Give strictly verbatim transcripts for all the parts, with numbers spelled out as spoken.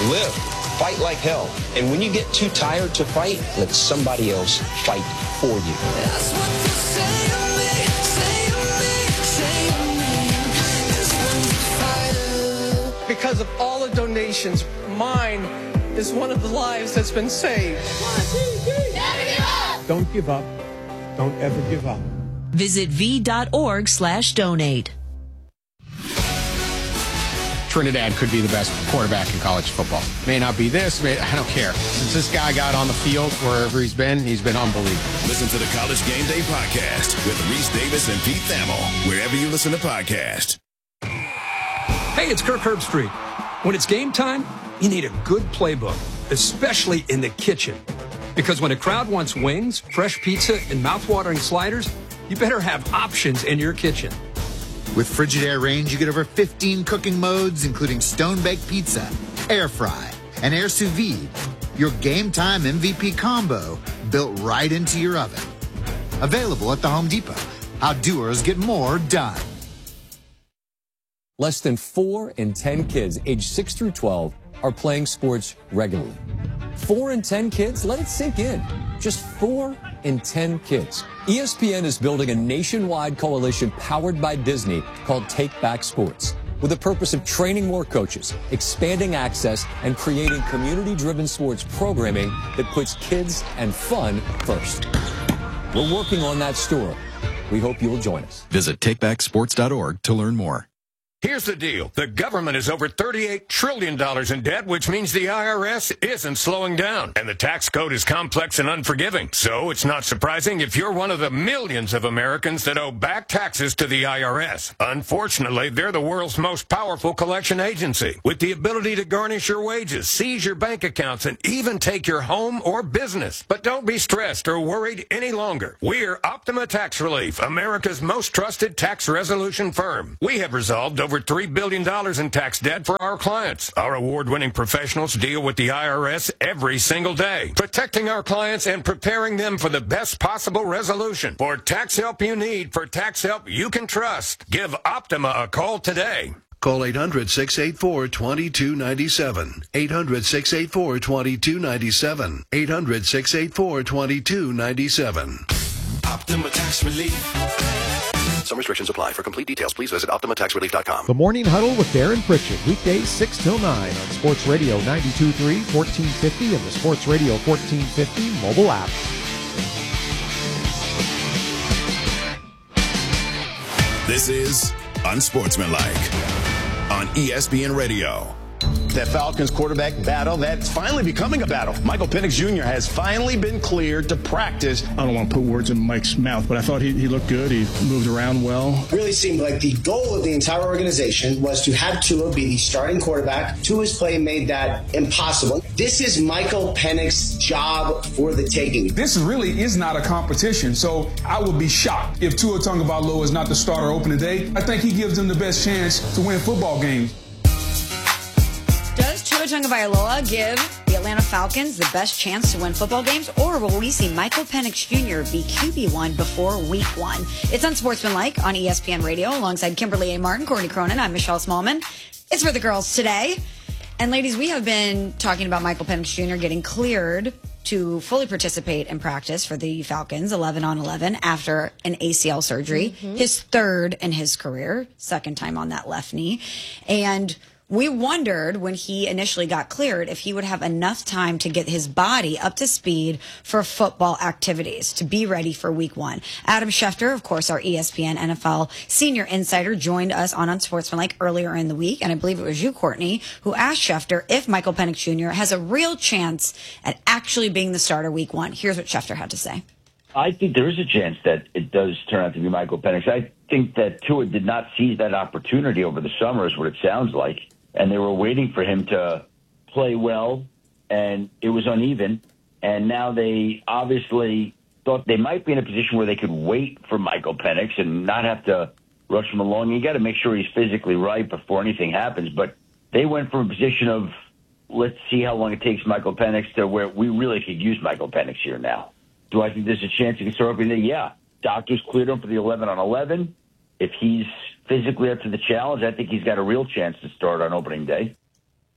Live. Fight like hell. And when you get too tired to fight, let somebody else fight for you. That's what you say to me, say to me, say to me. This one's a fighter. Because of all the donations, mine is one of the lives that's been saved. One, two, three. Never give up. Don't give up. Don't ever give up. Visit v.org slash donate. Trinidad could be the best quarterback in college football. May not be this, may, I don't care. Since this guy got on the field, wherever he's been, he's been unbelievable. Listen to the College Game Day podcast with Reese Davis and Pete Thamel, wherever you listen to podcasts. Hey, it's Kirk Herbstreit. When it's game time, you need a good playbook, especially in the kitchen. Because when a crowd wants wings, fresh pizza, and mouthwatering sliders, you better have options in your kitchen. With Frigidaire Range, you get over fifteen cooking modes, including stone-baked pizza, air fry, and air sous vide. Your game time M V P combo built right into your oven. Available at the Home Depot. How doers get more done. Less than four in ten kids aged six through twelve are playing sports regularly. Four in ten kids? Let it sink in. Just four in ten kids. E S P N is building a nationwide coalition powered by Disney called Take Back Sports, with the purpose of training more coaches, expanding access, and creating community-driven sports programming that puts kids and fun first. We're working on that story. We hope you'll join us. Visit take back sports dot org to learn more. Here's the deal. The government is over thirty-eight trillion dollars in debt, which means the I R S isn't slowing down. And the tax code is complex and unforgiving. So it's not surprising if you're one of the millions of Americans that owe back taxes to the I R S. Unfortunately, they're the world's most powerful collection agency, with the ability to garnish your wages, seize your bank accounts, and even take your home or business. But don't be stressed or worried any longer. We're Optima Tax Relief, America's most trusted tax resolution firm. We have resolved over Over three billion dollars in tax debt for our clients. Our award-winning professionals deal with the I R S every single day, protecting our clients and preparing them for the best possible resolution. For tax help you need, for tax help you can trust, give Optima a call today. Call eight hundred, six eight four, two two nine seven. eight hundred, six eight four, two two nine seven. eight hundred, six eight four, two two nine seven. Optima Tax Relief. Some restrictions apply. For complete details, please visit optima tax relief dot com. The Morning Huddle with Darren Pritchett, weekdays six till nine on Sports Radio ninety-two point three, fourteen fifty, and the Sports Radio fourteen fifty mobile app. This is Unsportsmanlike on E S P N Radio. That Falcons quarterback battle, that's finally becoming a battle. Michael Penix Junior has finally been cleared to practice. I don't want to put words in Mike's mouth, but I thought he, he looked good. He moved around well. Really seemed like the goal of the entire organization was to have Tua be the starting quarterback. Tua's play made that impossible. This is Michael Penix's job for the taking. This really is not a competition, so I would be shocked if Tua Tagovailoa is not the starter opening day. I think he gives them the best chance to win football games. Does Tua Tagovailoa give the Atlanta Falcons the best chance to win football games, or will we see Michael Penix Junior be Q B one before week one? It's Unsportsmanlike on E S P N Radio alongside Kimberly A. Martin, Courtney Cronin. I'm Michelle Smallman. It's for the girls today. And ladies, we have been talking about Michael Penix Junior getting cleared to fully participate in practice for the Falcons, eleven on eleven, after an A C L surgery, mm-hmm. his third in his career, second time on that left knee. And we wondered when he initially got cleared if he would have enough time to get his body up to speed for football activities to be ready for week one. Adam Schefter, of course, our E S P N N F L senior insider, joined us on Unsportsmanlike earlier in the week. And I believe it was you, Courtney, who asked Schefter if Michael Penix Junior has a real chance at actually being the starter week one. Here's what Schefter had to say. I think there is a chance that it does turn out to be Michael Penix. I think that Tua did not seize that opportunity over the summer is what it sounds like. And they were waiting for him to play well, and it was uneven. And now they obviously thought they might be in a position where they could wait for Michael Penix and not have to rush him along. You got to make sure he's physically right before anything happens. But they went from a position of, let's see how long it takes Michael Penix, to where we really could use Michael Penix here now. Do I think there's a chance he can start opening day? Yeah. Doctors cleared him for the eleven on eleven. If he's physically up to the challenge, I think he's got a real chance to start on opening day.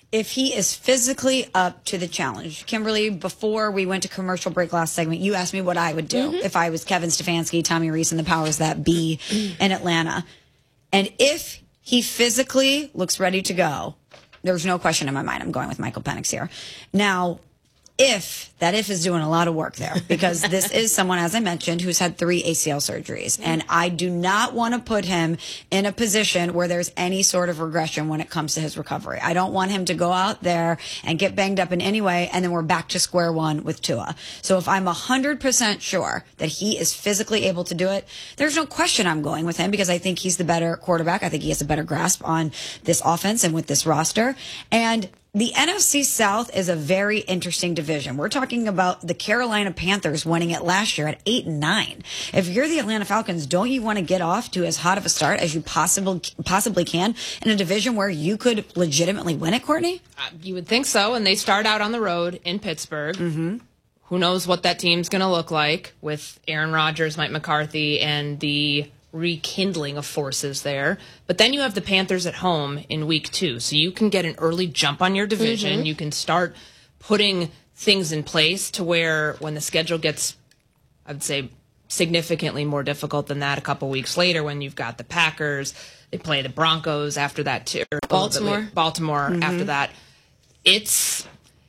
if he is physically up to the challenge. Kimberly, before we went to commercial break last segment, you asked me what I would do mm-hmm. if I was Kevin Stefanski, Tommy Rees, and the powers that be in Atlanta. And if he physically looks ready to go, there's no question in my mind I'm going with Michael Penix here. Now, if, that if is doing a lot of work there, because this is someone, as I mentioned, who's had three A C L surgeries. And I do not want to put him in a position where there's any sort of regression when it comes to his recovery. I don't want him to go out there and get banged up in any way, and then we're back to square one with Tua. So if I'm one hundred percent sure that he is physically able to do it, there's no question I'm going with him, because I think he's the better quarterback. I think he has a better grasp on this offense and with this roster. And the N F C South is a very interesting division. We're talking about the Carolina Panthers winning it last year at eight and nine. If you're the Atlanta Falcons, don't you want to get off to as hot of a start as you possibly possibly can in a division where you could legitimately win it, Courtney? Uh, you would think so. And they start out on the road in Pittsburgh. Mm-hmm. Who knows what that team's going to look like with Aaron Rodgers, Mike McCarthy, and the rekindling of forces there. But then you have the Panthers at home in week two. So you can get an early jump on your division. Mm-hmm. You can start putting things in place to where when the schedule gets, I would say, significantly more difficult than that a couple weeks later, when you've got the Packers, they play the Broncos after that too. Baltimore. Baltimore mm-hmm. after that. It's...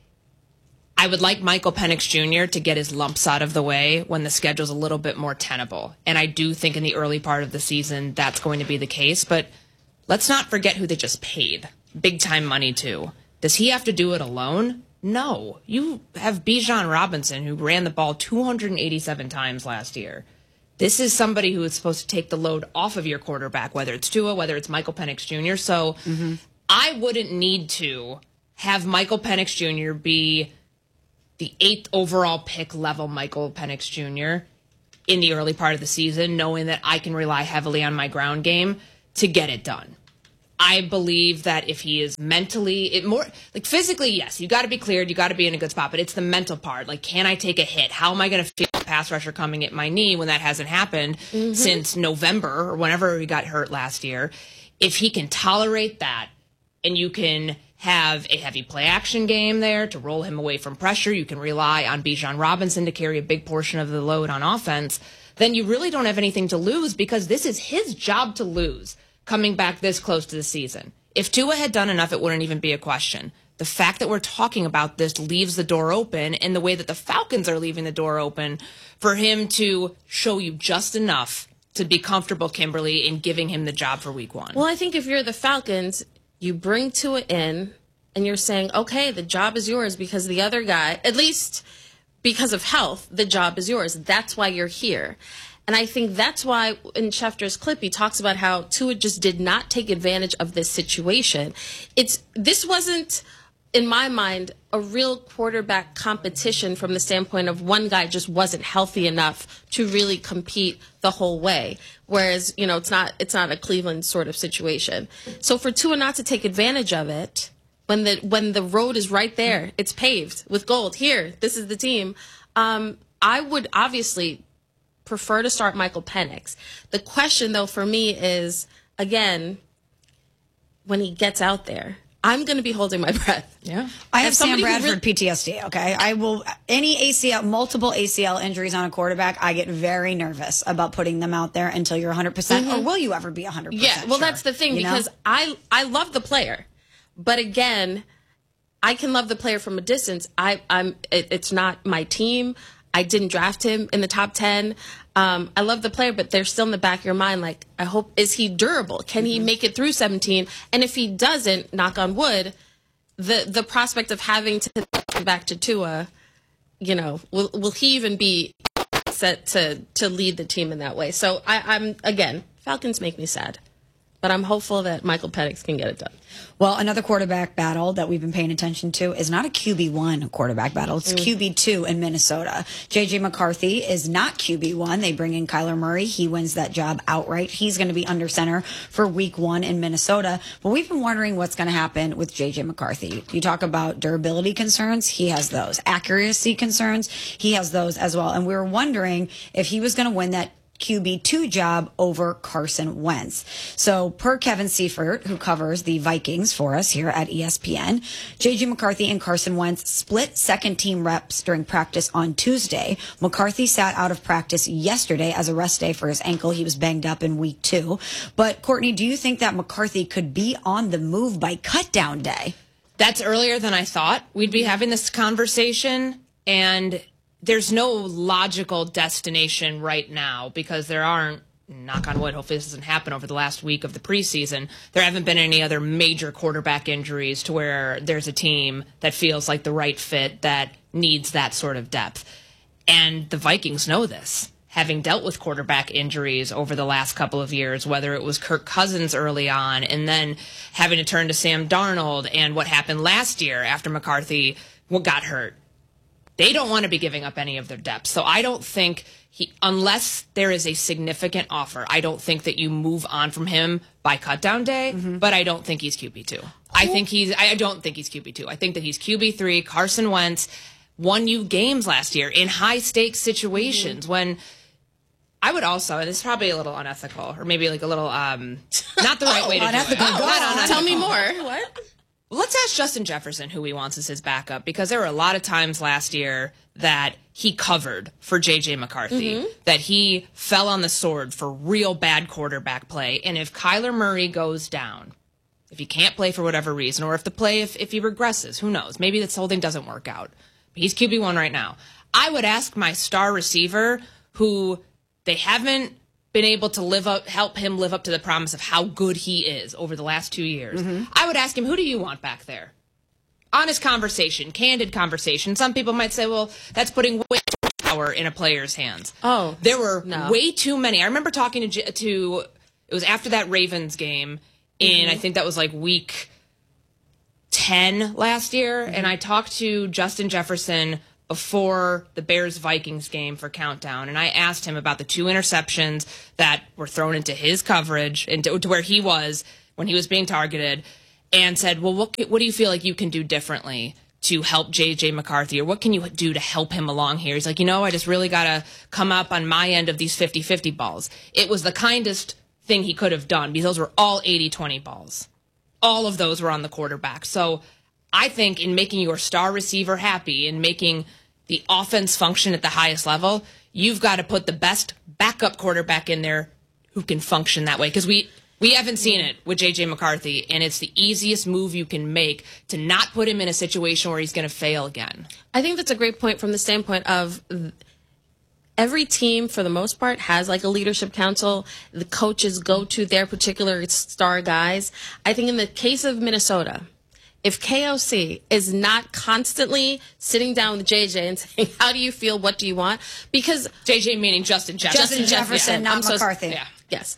I would like Michael Penix Junior to get his lumps out of the way when the schedule's a little bit more tenable. And I do think in the early part of the season that's going to be the case. But let's not forget who they just paid big time money to. Does he have to do it alone? No. You have Bijan Robinson, who ran the ball two hundred eighty-seven times last year. This is somebody who is supposed to take the load off of your quarterback, whether it's Tua, whether it's Michael Penix Junior So mm-hmm. I wouldn't need to have Michael Penix Junior be the eighth overall pick level Michael Penix Junior in the early part of the season, knowing that I can rely heavily on my ground game to get it done. I believe that if he is mentally, it more like physically, yes, you got to be cleared, you got to be in a good spot, but it's the mental part. Like, can I take a hit? How am I going to feel a pass rusher coming at my knee when that hasn't happened mm-hmm. since November or whenever he got hurt last year? If he can tolerate that, and you can have a heavy play action game there to roll him away from pressure, you can rely on Bijan Robinson to carry a big portion of the load on offense, then you really don't have anything to lose, because this is his job to lose coming back this close to the season. If Tua had done enough, it wouldn't even be a question. The fact that we're talking about this leaves the door open in the way that the Falcons are leaving the door open for him to show you just enough to be comfortable, Kimberly, in giving him the job for week one. Well, I think if you're the Falcons, you bring Tua in, and you're saying, okay, the job is yours because the other guy, at least because of health, the job is yours. That's why you're here. And I think that's why in Schefter's clip, he talks about how Tua just did not take advantage of this situation. It's this wasn't, in my mind, a real quarterback competition from the standpoint of one guy just wasn't healthy enough to really compete the whole way. Whereas, you know, it's not it's not a Cleveland sort of situation. So for Tua not to take advantage of it, when the when the road is right there, it's paved with gold. Here, this is the team. Um, I would obviously prefer to start Michael Penix. The question, though, for me is, again, when he gets out there, I'm going to be holding my breath. Yeah. I have Sam Bradford really- P T S D, okay? I will, any A C L, multiple A C L injuries on a quarterback, I get very nervous about putting them out there until you're one hundred percent. Mm-hmm. Or will you ever be one hundred percent Yeah, well, sure, that's the thing, you know? because I, I love the player. But again, I can love the player from a distance. I, I'm. It, it's not my team. I didn't draft him in the top ten. Um, I love the player, but they're still in the back of your mind. Like, I hope, is he durable? Can mm-hmm. he make it through seventeen? And if he doesn't, knock on wood, the the prospect of having to come back to Tua, you know, will will he even be set to to lead the team in that way? So I, I'm again, Falcons make me sad. But I'm hopeful that Michael Penix can get it done. Well, another quarterback battle that we've been paying attention to is not a Q B one quarterback battle. It's mm. Q B two in Minnesota. J J McCarthy is not Q B one. They bring in Kyler Murray. He wins that job outright. He's going to be under center for week one in Minnesota. But we've been wondering what's going to happen with J J McCarthy. You talk about durability concerns. He has those. Accuracy concerns. He has those as well. And we were wondering if he was going to win that Q B two job over Carson Wentz. So per Kevin Seifert, who covers the Vikings for us here at E S P N, J J McCarthy and Carson Wentz split second team reps during practice on Tuesday. McCarthy sat out of practice yesterday as a rest day for his ankle. He was banged up in week two. But Courtney, do you think that McCarthy could be on the move by cutdown day? That's earlier than I thought we'd be having this conversation, and there's no logical destination right now because there aren't, knock on wood, hopefully this doesn't happen over the last week of the preseason, there haven't been any other major quarterback injuries to where there's a team that feels like the right fit that needs that sort of depth. And the Vikings know this, having dealt with quarterback injuries over the last couple of years, whether it was Kirk Cousins early on and then having to turn to Sam Darnold and what happened last year after McCarthy got hurt. They don't want to be giving up any of their depth. So I don't think he, unless there is a significant offer, I don't think that you move on from him by cutdown day, mm-hmm. but I don't think he's Q B two. I think he's, I don't think he's Q B two. I think that he's Q B three. Carson Wentz won you games last year in high stakes situations mm-hmm. when I would also, and this is probably a little unethical, or maybe like a little, um, not the right oh, way to unethical. do it. Go Oh, on. Tell me more. What? Let's ask Justin Jefferson who he wants as his backup, because there were a lot of times last year that he covered for J J McCarthy, mm-hmm. that he fell on the sword for real bad quarterback play. And if Kyler Murray goes down, if he can't play for whatever reason, or if the play, if, if he regresses, who knows? Maybe this whole thing doesn't work out. But he's Q B one right now. I would ask my star receiver, who they haven't been able to live up, help him live up to the promise of how good he is over the last two years. Mm-hmm. I would ask him, who do you want back there? Honest conversation, candid conversation. Some people might say, well, that's putting way too much power in a player's hands. Oh, there were no. way too many. I remember talking to, to it was after that Ravens game, and mm-hmm. I think that was like week ten last year, mm-hmm. and I talked to Justin Jefferson before the Bears-Vikings game for Countdown, and I asked him about the two interceptions that were thrown into his coverage, into to where he was when he was being targeted, and said, well, what, what do you feel like you can do differently to help J J McCarthy, or what can you do to help him along here? He's like, you know, I just really got to come up on my end of these fifty-fifty balls. It was the kindest thing he could have done, because those were all eighty twenty balls. All of those were on the quarterback. So I think in making your star receiver happy and making the offense function at the highest level, you've got to put the best backup quarterback in there who can function that way. Because we, we haven't seen it with J J McCarthy, and it's the easiest move you can make to not put him in a situation where he's going to fail again. I think that's a great point from the standpoint of every team, for the most part, has like a leadership council. The coaches go to their particular star guys. I think in the case of Minnesota, if K O C is not constantly sitting down with J J and saying, how do you feel? What do you want? Because J J meaning Justin Jefferson. Justin Jefferson, yeah. not so, McCarthy. Yeah. Yes.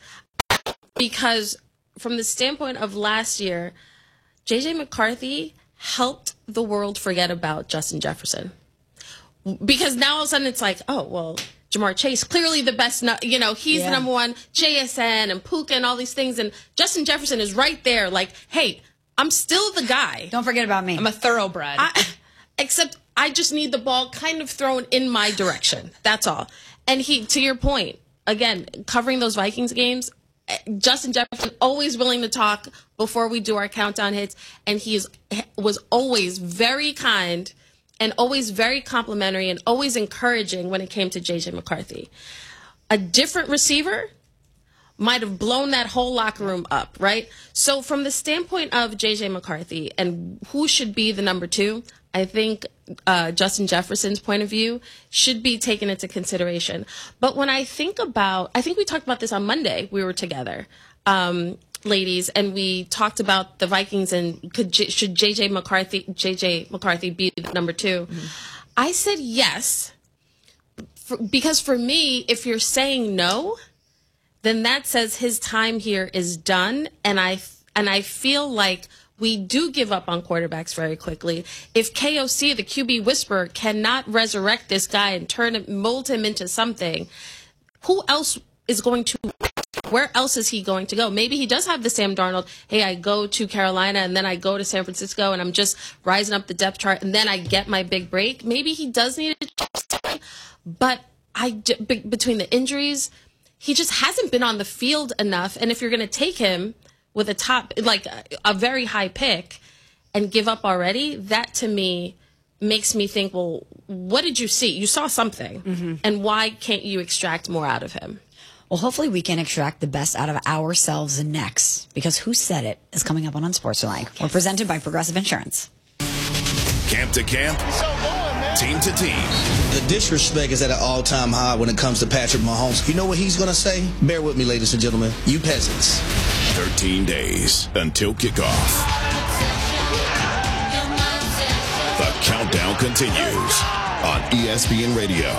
Because from the standpoint of last year, J J McCarthy helped the world forget about Justin Jefferson. Because now all of a sudden it's like, oh, well, Jamar Chase, clearly the best, you know, he's yeah. the number one, J S N and Puka and all these things. And Justin Jefferson is right there like, hey, I'm still the guy. Don't forget about me. I'm a thoroughbred. I, except I just need the ball kind of thrown in my direction. That's all. And he, to your point, again, covering those Vikings games, Justin Jefferson always willing to talk before we do our countdown hits, and he is, was always very kind and always very complimentary and always encouraging when it came to J J McCarthy. A different receiver might have blown that whole locker room up, right? So from the standpoint of J J McCarthy and who should be the number two, I think uh, Justin Jefferson's point of view should be taken into consideration. But when I think about, I think we talked about this on Monday. We were together, um, ladies, and we talked about the Vikings and could J- should J J McCarthy, J J McCarthy be the number two? Mm-hmm. I said yes, for, because for me, if you're saying no, then that says his time here is done. And I, and I feel like we do give up on quarterbacks very quickly. If K O C, the Q B whisperer, cannot resurrect this guy and turn him, mold him into something, who else is going to, where else is he going to go? Maybe he does have the Sam Darnold, hey, I go to Carolina and then I go to San Francisco and I'm just rising up the depth chart and then I get my big break. Maybe he does need a, but I, between the injuries, he just hasn't been on the field enough. And if you're going to take him with a top, like a, a very high pick and give up already, that to me makes me think, well, what did you see? You saw something. Mm-hmm. And why can't you extract more out of him? Well, hopefully we can extract the best out of ourselves next, because Who Said It is coming up on Unsportsmanlike. We're presented by Progressive Insurance. Camp to camp, team to team. The disrespect is at an all-time high when it comes to Patrick Mahomes. You know what he's going to say? Bear with me, ladies and gentlemen. You peasants. thirteen days until kickoff. The countdown continues on E S P N Radio.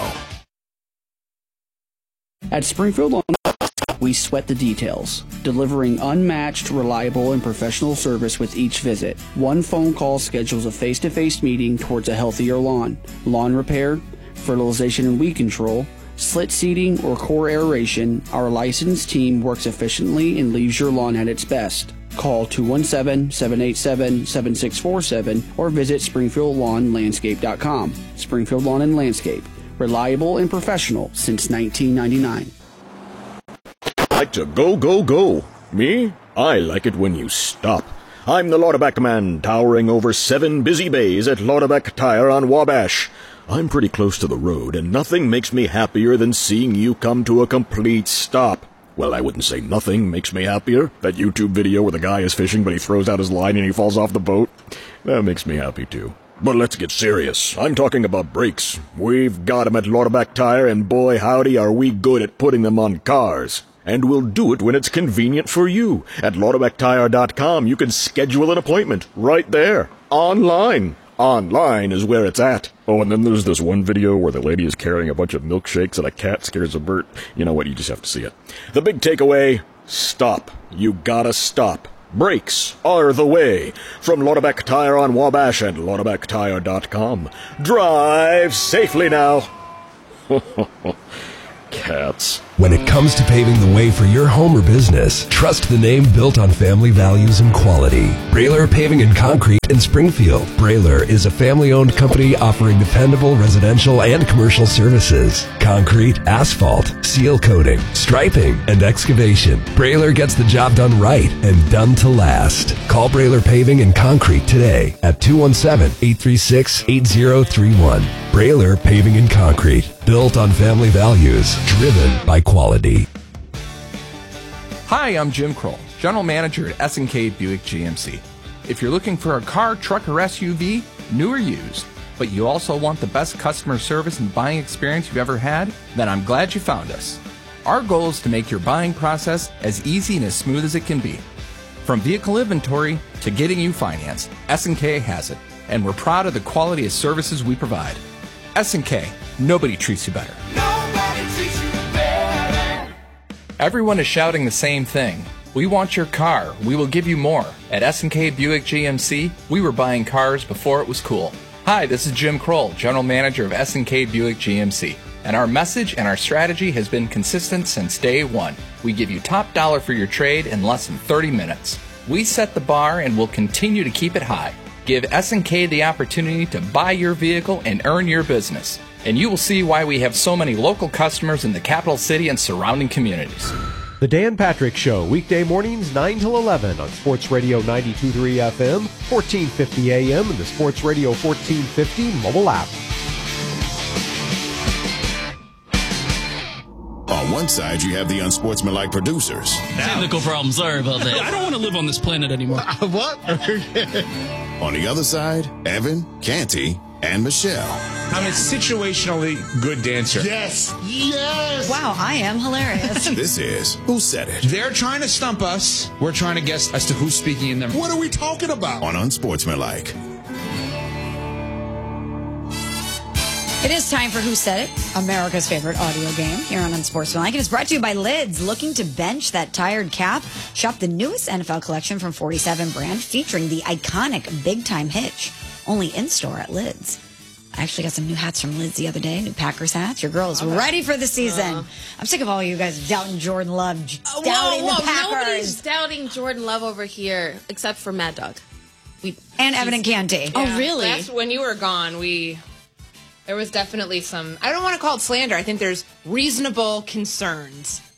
At Springfield Lawn, we sweat the details, delivering unmatched, reliable, and professional service with each visit. One phone call schedules a face-to-face meeting towards a healthier lawn. Lawn repair, fertilization and weed control, slit seeding, or core aeration, our licensed team works efficiently and leaves your lawn at its best. Call two one seven, seven eight seven, seven six four seven or visit springfield lawn landscape dot com. Springfield Lawn and Landscape. Reliable and professional since nineteen ninety-nine. Like to go, go, go. Me? I like it when you stop. I'm the Lauterback man, towering over seven busy bays at Lauterback Tire on Wabash. I'm pretty close to the road, and nothing makes me happier than seeing you come to a complete stop. Well, I wouldn't say nothing makes me happier. That YouTube video where the guy is fishing, but he throws out his line and he falls off the boat. That makes me happy, too. But let's get serious. I'm talking about brakes. We've got 'em at Lauterback Tire, and boy howdy are we good at putting them on cars. And we'll do it when it's convenient for you. At Lauterback Tire dot com, you can schedule an appointment right there, online. Online is where it's at. Oh, and then there's this one video where the lady is carrying a bunch of milkshakes and a cat scares a bird. You know what? You just have to see it. The big takeaway, stop. You gotta stop. Brakes are the way. From Lauterback Tire on Wabash and Lauterback Tire dot com. Drive safely now. Cats. When it comes to paving the way for your home or business, trust the name built on family values and quality. Brailer Paving and Concrete in Springfield. Brailer is a family-owned company offering dependable residential and commercial services. Concrete, asphalt, seal coating, striping, and excavation. Brailer gets the job done right and done to last. Call Brailer Paving and Concrete today at two one seven, eight three six, eight zero three one. Brailer Paving and Concrete. Built on family values, driven by quality. Hi, I'm Jim Kroll, General Manager at S and K Buick G M C. If you're looking for a car, truck, or S U V, new or used, but you also want the best customer service and buying experience you've ever had, then I'm glad you found us. Our goal is to make your buying process as easy and as smooth as it can be. From vehicle inventory to getting you financed, S and K has it, and we're proud of the quality of services we provide. S and K, nobody treats you better. Nobody treats you better. Everyone is shouting the same thing. We want your car. We will give you more. At S and K Buick G M C, we were buying cars before it was cool. Hi, this is Jim Kroll, General Manager of S and K Buick G M C. And our message and our strategy has been consistent since day one. We give you top dollar for your trade in less than thirty minutes. We set the bar and will continue to keep it high. Give S and K the opportunity to buy your vehicle and earn your business. And you will see why we have so many local customers in the capital city and surrounding communities. The Dan Patrick Show, weekday mornings nine till eleven on Sports Radio ninety-two point three F M, fourteen fifty A M, and the Sports Radio fourteen fifty mobile app. On one side, you have the unsportsmanlike producers. Technical problem. Sorry about that. I don't want to live on this planet anymore. What? On the other side, Evan, Canty, and Michelle. I'm a situationally good dancer. Yes. Yes. Wow, I am hilarious. This is Who Said It? They're trying to stump us. We're trying to guess as to who's speaking in them. What are we talking about? On Unsportsmanlike. It is time for Who Said It, America's favorite audio game here on Unsportsmanlike. And it's brought to you by Lids. Looking to bench that tired calf? Shop the newest N F L collection from forty-seven brand featuring the iconic Big Time Hitch. Only in-store at Lids. I actually got some new hats from Lids the other day, new Packers hats. Your girl is okay. Ready for the season. Uh, I'm sick of all you guys doubting Jordan Love, uh, doubting whoa, whoa, the Packers. Nobody's doubting Jordan Love over here except for Mad Dog. We, and Evan and Canty. Yeah, oh, really? That's when you were gone, we... There was definitely some, I don't want to call it slander. I think there's reasonable concerns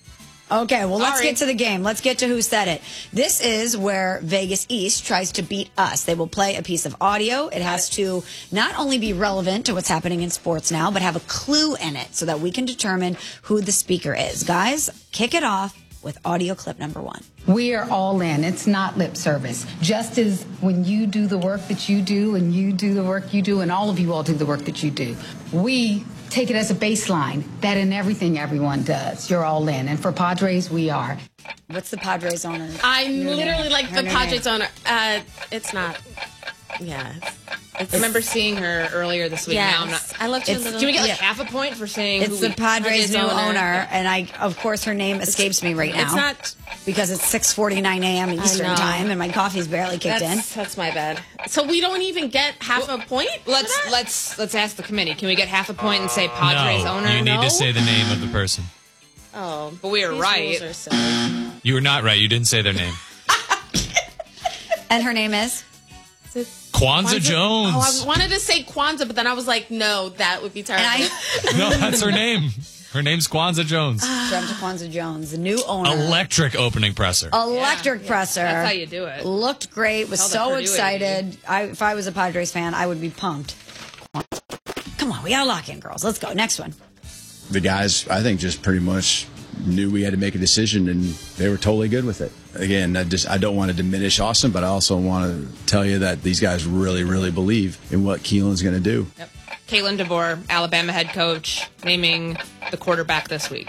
Okay, well, let's Sorry. get to the game. Let's get to who said it. This is where Vegas East tries to beat us. They will play a piece of audio. It has to not only be relevant to what's happening in sports now, but have a clue in it so that we can determine who the speaker is. Guys, kick it off with audio clip number one. We are all in. It's not lip service. Just as when you do the work that you do and you do the work you do and all of you all do the work that you do, we take it as a baseline that in everything everyone does, you're all in. And for Padres, we are. What's the Padres owner? I'm Her literally name. like Her the name. Padres owner. Uh, it's not. Yeah. It's, I remember seeing her earlier this week. Yes. Now I'm not. I loved your It's, little- do we get like Yeah. half a point for saying It's who the we- Padres' new owner, owner. and I, of course, her name escapes me right now. It's not because it's six forty-nine a.m. I Eastern know. time, and my coffee's barely kicked that's, in. That's my bad. So we don't even get half a point? Let's let's let's ask the committee. Can we get half a point and say Padres no, owner? you need No? to say the name of the person. Oh, but we are these right. rules are silly. You were not right. You didn't say their name. And her name is? Kwanzaa Jones. Oh, I wanted to say Kwanzaa, but then I was like, no, that would be terrible. No, that's her name. Her name's Kwanzaa Jones. Shout out to Kwanzaa Jones, the new owner. Electric opening presser. Electric presser. That's how you do it. Looked great. Was Tell the so Purdue excited. I, if I was a Padres fan, I would be pumped. Come on, we gotta lock in, girls. Let's go. Next one. The guys, I think, just pretty much knew we had to make a decision, and they were totally good with it. Again, I just I don't want to diminish Austin, but I also want to tell you that these guys really, really believe in what Keelan's going to do. Yep. Kalen DeBoer, Alabama head coach, naming the quarterback this week.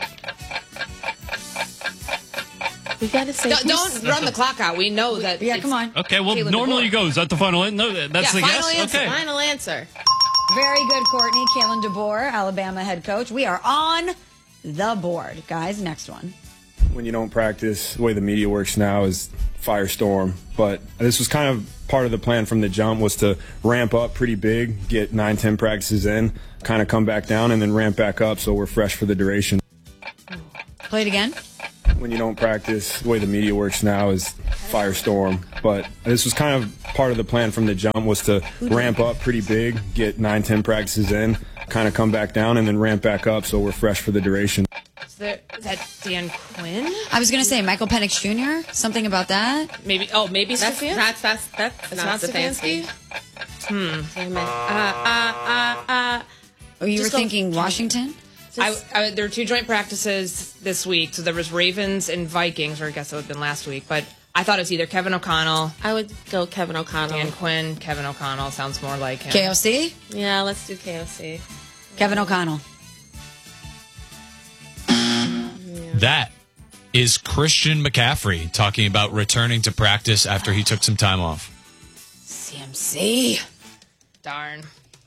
We gotta say. Don't, don't run the clock out. We know that. Yeah, come on. Okay, well, Kalen normally DeBoer. you go. Is that the final answer? No, that's Yeah, the final guess? answer. Okay. Final answer. Very good, Courtney. Kalen DeBoer, Alabama head coach. We are on the board. Guys, next one. When you don't practice, the way the media works now is firestorm. But this was kind of part of the plan from the jump, was to ramp up pretty big, get nine, ten practices in, kind of come back down, and then ramp back up so we're fresh for the duration. Play it again. When you don't practice, the way the media works now is firestorm. But this was kind of part of the plan from the jump, was to ramp up pretty big, get nine, ten practices in, kind of come back down, and then ramp back up so we're fresh for the duration. Is, there, is that Dan Quinn? I was going to say Michael Penix Junior Something about that. Maybe. Oh, maybe That's Stefanski? that's that's that's, That's not not Stefanski. Hmm. Damn it. Uh, uh, uh, uh. Oh, you Just were go- thinking Washington? I, I, there were two joint practices this week. So there was Ravens and Vikings, or I guess it would have been last week. But I thought it was either Kevin O'Connell. I would go Kevin O'Connell. Dan Quinn, Kevin O'Connell sounds more like him. K O C? Yeah, let's do K O C. Kevin O'Connell. That is Christian McCaffrey talking about returning to practice after he took some time off. C M C. Darn.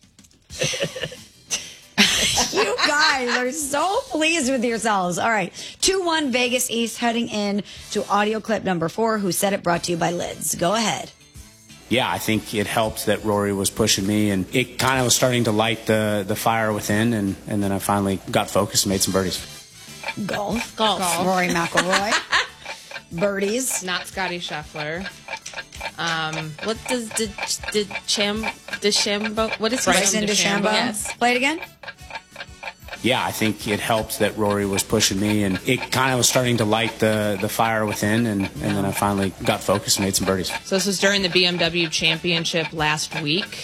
You guys are so pleased with yourselves. All right. two one Vegas East heading in to audio clip number four. Who Said It, brought to you by Lids. Go ahead. Yeah, I think it helped that Rory was pushing me, and it kind of was starting to light the, the fire within, and, and then I finally got focused and made some birdies. Golf. Golf. Golf. Rory McIlroy. Birdies. Not Scotty Scheffler. Um, What does did did Cham DeChambeau? What is Bryson his name? DeChambeau. Yes. Play it again. Yeah, I think it helped that Rory was pushing me, and it kind of was starting to light the, the fire within, and, and then I finally got focused and made some birdies. so this was during the B M W Championship last week.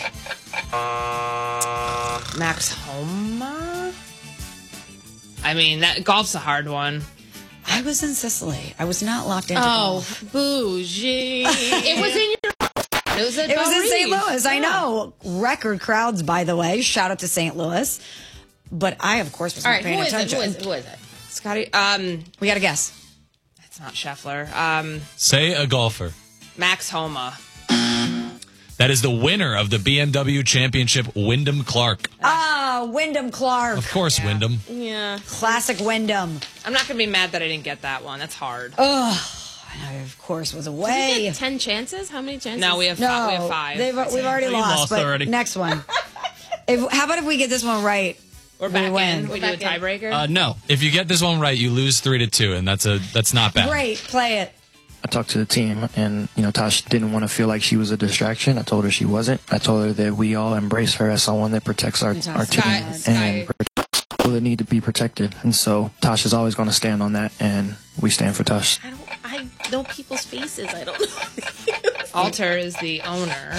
Max Homa? I mean, that golf's a hard one. I was in Sicily. I was not locked into Oh, golf. bougie. It was in your... It was, at It was in Belle Saint Reeve. Louis. I Yeah. know. Record crowds, by the way. Shout out to Saint Louis. But I, of course, was All not right, paying who is it? attention. Who is it? Who is it? Scotty... Um, We got to guess. it's not Scheffler. Um, Say a golfer. Max Homa. That is the winner of the B M W Championship, Wyndham Clark. Ah, Wyndham Clark. Of course, Wyndham. Yeah. Classic Wyndham. I'm not going to be mad that I didn't get that one. That's hard. Ugh. I, of course, was Did we away. get ten chances? How many chances? No, we have No, five. We have five. They've, we've already We lost, lost but already. next one. If, how about if we get this one right? We're back win. in. We We're do a back in. tiebreaker. Uh, no, if you get this one right, you lose three to two, and that's a that's not bad. Great. Play it. I talked to the team, and you know, Tosh didn't want to feel like she was a distraction. I told her she wasn't. I told her that we all embrace her as someone that protects our our team. Sky- Sky- and that need to be protected. And so Tosh is always going to stand on that, and we stand for Tosh. I don't. I know people's faces. I don't know. Alter is the owner.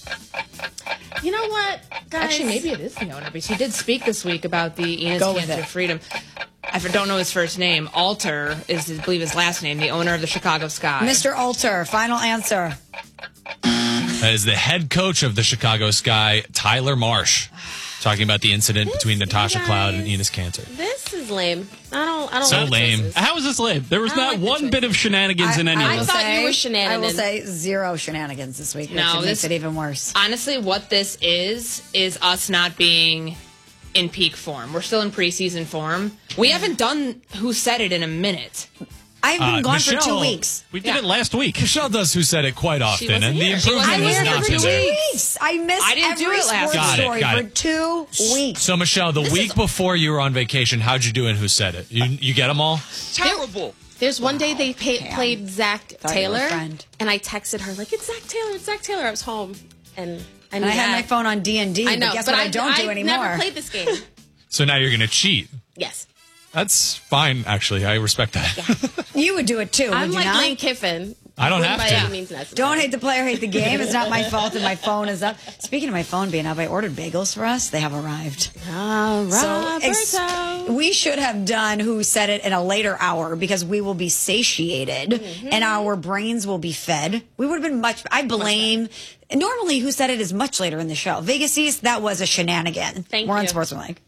You know what, guys? Actually, maybe it is the owner, because he did speak this week about the Enos Go with Cancer it. Freedom. I don't know his first name. Alter is, I believe, his last name, the owner of the Chicago Sky. Mister Alter, final answer. That is the head coach of the Chicago Sky, Tyler Marsh, talking about the incident between Natasha Cloud and Enos Cantor. This is lame. I don't. I don't. So like lame. choices. How is this lame? There was not one bit of shenanigans in any I of this. thought Say- you were I shenanigan. will say zero shenanigans this week, which No, makes this- it even worse. Honestly, what this is, is us not being in peak form. We're still in preseason form. We haven't done Who Said It in a minute. I've been Uh, gone for two Michelle- weeks. We did it last week. Michelle does Who Said It quite often, wasn't and the here. She improvement wasn't has here not for been two there. Weeks. I missed I didn't every do it last sports Got it, story got for it. two weeks. So, Michelle, the week before you were on vacation, how'd you do in Who Said It? You, you get them all? Terrible. There's one day they pay, played Zach Thought you were a Taylor, friend. and I texted her like, "It's Zach Taylor. It's Zach Taylor." I was home, and I, And knew I had that. my phone on D and D, I know, but guess but what I, I don't do I anymore? never played this game. So now you're going to cheat. Yes, That's fine, actually. I respect that. You would do it too, I'm would you like not? Lane Kiffin. I don't Wouldn't have by to. any means necessary. Don't hate the player, hate the game. It's not my fault that my phone is up. Speaking of my phone being up, I ordered bagels for us. They have arrived. Oh, So ex- Roberto. we should have done Who Said It in a later hour because we will be satiated Mm-hmm. and our brains will be fed. We would have been much. I blame. Normally, Who Said It is much later in the show. Vegas East, that was a shenanigan. Thank We're on you. Sportsmanlike.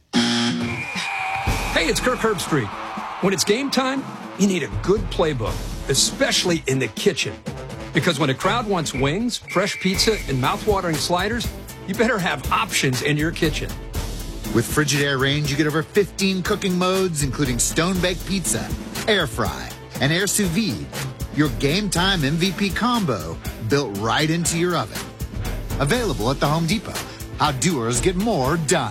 Hey, it's Kirk Herbstreit. When it's game time, you need a good playbook, especially in the kitchen. Because when a crowd wants wings, fresh pizza, and mouthwatering sliders, you better have options in your kitchen. With Frigidaire Range, you get over fifteen cooking modes, including stone-baked pizza, air fry, and air sous vide. Your game time M V P combo built right into your oven. Available at the Home Depot. How doers get more done.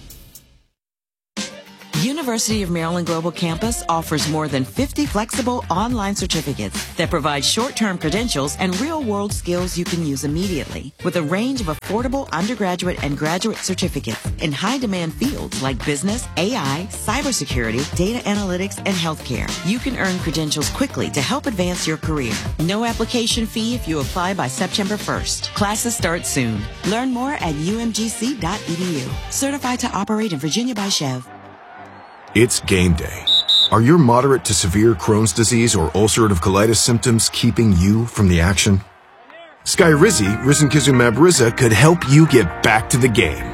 University of Maryland Global Campus offers more than fifty flexible online certificates that provide short-term credentials and real-world skills you can use immediately. With a range of affordable undergraduate and graduate certificates in high-demand fields like business, A I, cybersecurity, data analytics, and healthcare, you can earn credentials quickly to help advance your career. No application fee if you apply by September first. Classes start soon. Learn more at U M G C dot E D U. Certified to operate in Virginia by Chev. It's game day. Are your moderate to severe Crohn's disease or ulcerative colitis symptoms keeping you from the action? Skyrizi, risankizumab Riza, could help you get back to the game.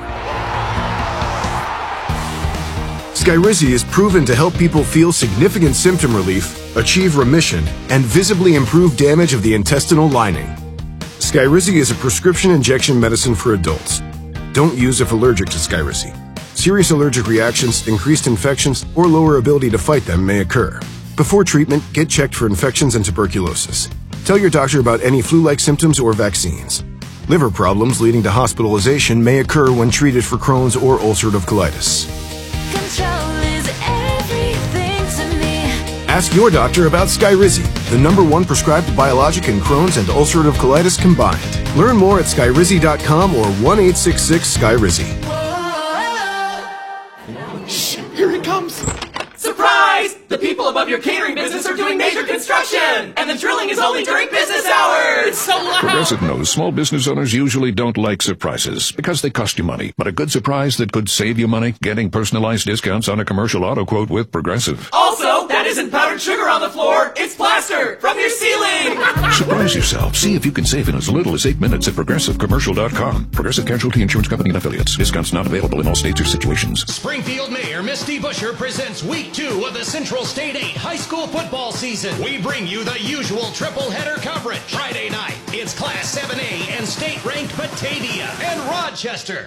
Skyrizi is proven to help people feel significant symptom relief, achieve remission, and visibly improve damage of the intestinal lining. Skyrizi is a prescription injection medicine for adults. Don't use if allergic to Skyrizi. Serious allergic reactions, increased infections, or lower ability to fight them may occur. Before treatment, get checked for infections and tuberculosis. Tell your doctor about any flu-like symptoms or vaccines. Liver problems leading to hospitalization may occur when treated for Crohn's or ulcerative colitis. Control is everything to me. Ask your doctor about Skyrizi, the number one prescribed biologic in Crohn's and ulcerative colitis combined. Learn more at skyrizi dot com or one eight six six Skyrizi. Here it comes! Surprise! The people above your catering business are doing major construction! And the drilling is only during business hours! It's so loud! Progressive knows small business owners usually don't like surprises because they cost you money. But a good surprise that could save you money, getting personalized discounts on a commercial auto quote with Progressive. Also, that isn't powdered sugar on the floor, it's plaster from your ceiling! Surprise yourself. See if you can save in as little as eight minutes at progressive commercial dot com. Progressive Casualty Insurance Company and Affiliates. Discounts not available in all states or situations. Springfield Mayor Misty Busher presents week two of the Central State eight high school football season. We bring you the usual triple header coverage. Friday night, it's Class seven A and state-ranked Batavia and Rochester.